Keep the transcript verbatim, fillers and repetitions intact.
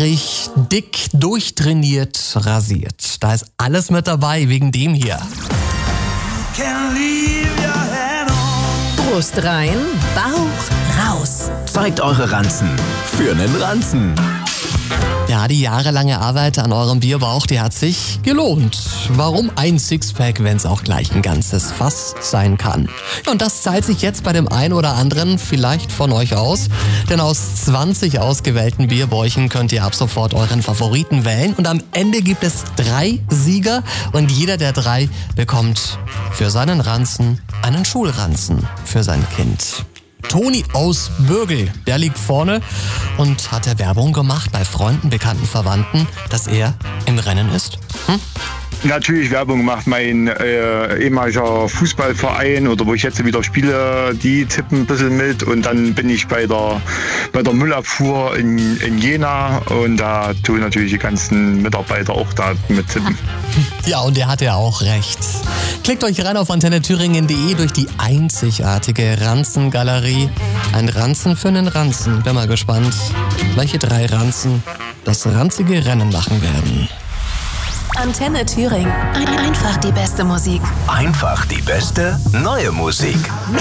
haarig, dick, durchtrainiert, rasiert. Da ist alles mit dabei wegen dem hier. Brust rein, Bauch raus. Zeigt eure Ranzen für nen Ranzen. Ja, die jahrelange Arbeit an eurem Bierbauch, die hat sich gelohnt. Warum ein Sixpack, wenn es auch gleich ein ganzes Fass sein kann? Ja, und das zahlt sich jetzt bei dem einen oder anderen vielleicht von euch aus. Denn aus zwanzig ausgewählten Bierbäuchen könnt ihr ab sofort euren Favoriten wählen. Und am Ende gibt es drei Sieger und jeder der drei bekommt für seinen Ranzen einen Schulranzen für sein Kind. Toni aus Bürgel, der liegt vorne und hat der Werbung gemacht bei Freunden, Bekannten, Verwandten, dass er im Rennen ist. Hm? Natürlich Werbung macht mein äh, ehemaliger Fußballverein oder wo ich jetzt wieder spiele, die tippen ein bisschen mit und dann bin ich bei der, bei der Müllabfuhr in, in Jena und da tun natürlich die ganzen Mitarbeiter auch da mit tippen. Ja, und der hat ja auch recht. Klickt euch rein auf antenne thüringen punkt de durch die einzigartige Ranzengalerie. Ein Ranzen für einen Ranzen. Bin mal gespannt, welche drei Ranzen das ranzige Rennen machen werden. Antenne Thüringen. Einfach die beste Musik. Einfach die beste neue Musik.